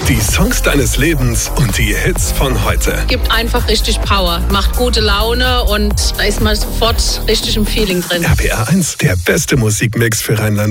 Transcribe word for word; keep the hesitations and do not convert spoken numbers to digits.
Die Songs deines Lebens und die Hits von heute. Gibt einfach richtig Power, macht gute Laune und da ist man sofort richtig im Feeling drin. R P R eins, der beste Musikmix für Rheinland.